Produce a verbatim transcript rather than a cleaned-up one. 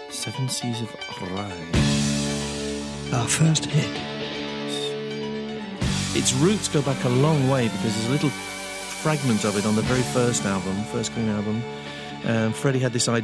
Seven Seas of Rhye. Our first hit. Its roots go back a long way because there's a little fragment of it on the very first album, first Queen album. Um, Freddie had this idea